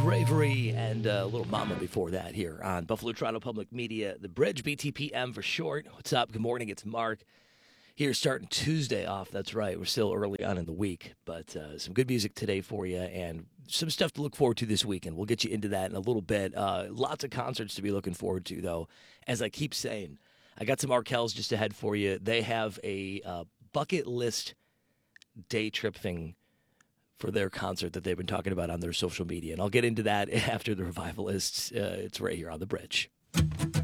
Bravery and Little Mama before that here on Buffalo Toronto Public Media, The Bridge, BTPM for short. What's up? Good morning. It's Mark here starting Tuesday off. That's right. We're still early on in the week, but some good music today for you and some stuff to look forward to this weekend. We'll get you into that in a little bit. Lots of concerts to be looking forward to, though. As I keep saying, I got some Arkells just ahead for you. They have a bucket list day trip thing for their concert that they've been talking about on their social media. And I'll get into that after the Revivalists. It's right here on The Bridge.